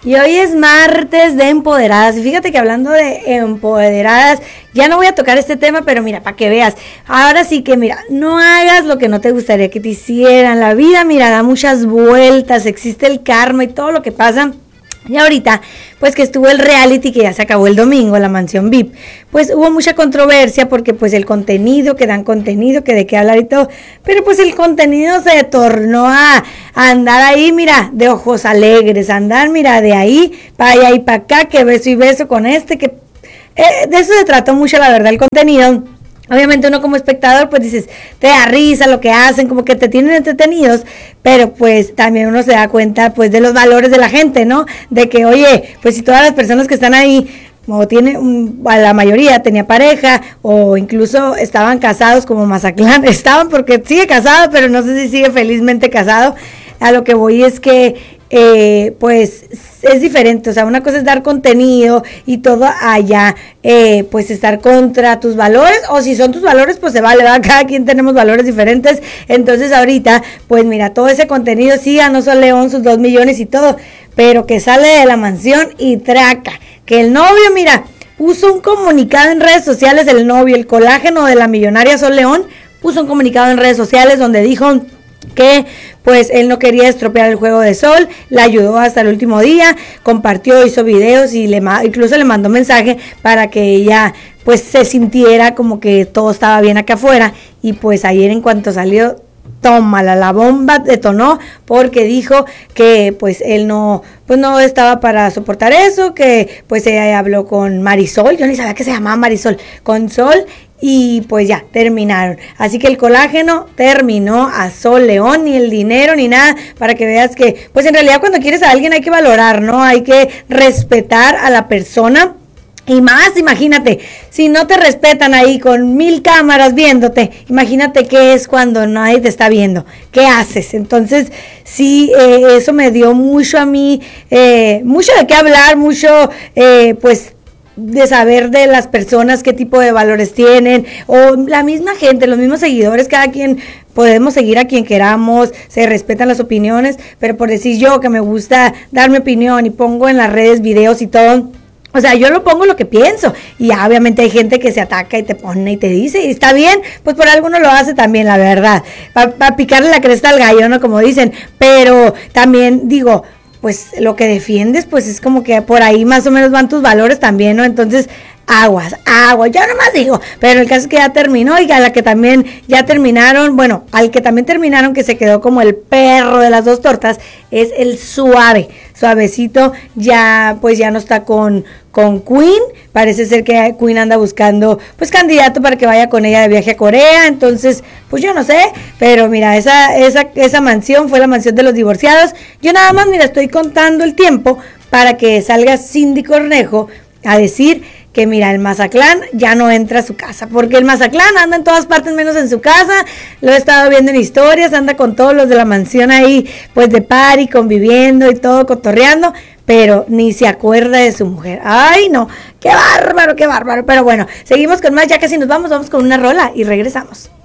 Y hoy es martes de empoderadas. Y fíjate que hablando de empoderadas, ya no voy a tocar este tema, pero mira, para que veas. Ahora sí que mira, no hagas lo que no te gustaría que te hicieran. La vida, mira, da muchas vueltas, existe el karma y todo lo que pasa. Y ahorita, pues que estuvo el reality que ya se acabó el domingo, la mansión VIP, pues hubo mucha controversia porque pues el contenido, que dan contenido, que de qué hablar y todo, pero pues el contenido se tornó a andar ahí, mira, de ojos alegres, andar, mira, de ahí para allá y para acá, que beso y beso con este, que de eso se trató mucho, la verdad, el contenido. Obviamente uno como espectador pues dices, te da risa lo que hacen, como que te tienen entretenidos, pero pues también uno se da cuenta pues de los valores de la gente, ¿no? De que oye, pues si todas las personas que están ahí, o a la mayoría tenía pareja, o incluso estaban casados como Mazatlán, estaban porque sigue casado, pero no sé si sigue felizmente casado. A lo que voy es que pues es diferente, o sea, una cosa es dar contenido y todo allá, pues estar contra tus valores, o si son tus valores, pues se vale, ¿verdad? Cada quien tenemos valores diferentes. Entonces ahorita, pues mira, todo ese contenido, sí ganó Sol León sus 2 millones y todo, pero que sale de la mansión y traca, que el novio, mira, puso un comunicado en redes sociales, el novio, el colágeno de la millonaria Sol León, puso un comunicado en redes sociales donde dijo que pues él no quería estropear el juego de Sol, la ayudó hasta el último día, compartió, hizo videos y incluso le mandó mensaje para que ella pues se sintiera como que todo estaba bien acá afuera. Y pues ayer en cuanto salió, tómala, la bomba detonó porque dijo que pues él no estaba para soportar eso, que pues ella habló con Marisol, yo ni sabía que se llamaba Marisol, con Sol, y pues ya, terminaron. Así que el colágeno terminó a Sol León, ni el dinero, ni nada, para que veas que, pues en realidad cuando quieres a alguien hay que valorar, ¿no? Hay que respetar a la persona. Y más, imagínate, si no te respetan ahí con 1000 cámaras viéndote, imagínate qué es cuando nadie te está viendo, qué haces. Entonces, sí, eso me dio mucho a mí, mucho de qué hablar, mucho, pues, de saber de las personas qué tipo de valores tienen, o la misma gente, los mismos seguidores, cada quien podemos seguir a quien queramos, se respetan las opiniones, pero por decir yo que me gusta dar mi opinión y pongo en las redes videos y todo, o sea, yo lo pongo lo que pienso, y obviamente hay gente que se ataca y te pone y te dice, y está bien, pues por algo uno lo hace también, la verdad, para picarle la cresta al gallo, ¿no? Como dicen, pero también digo, pues lo que defiendes, pues es como que por ahí más o menos van tus valores también, ¿no? Entonces, aguas, yo nomás digo, pero el caso es que ya terminó, y a la que también ya terminaron, bueno, al que también terminaron, que se quedó como el perro de las 2 tortas, es el suavecito, ya pues ya no está con Queen, parece ser que Queen anda buscando pues candidato para que vaya con ella de viaje a Corea, entonces pues yo no sé, pero mira, esa mansión fue la mansión de los divorciados. Yo nada más, mira, estoy contando el tiempo para que salga Cindy Cornejo a decir que mira, el Mazatlán ya no entra a su casa, porque el Mazatlán anda en todas partes menos en su casa, lo he estado viendo en historias, anda con todos los de la mansión ahí, pues de party, conviviendo y todo, cotorreando, pero ni se acuerda de su mujer. Ay, no, qué bárbaro, pero bueno, seguimos con más, ya casi nos vamos con una rola y regresamos.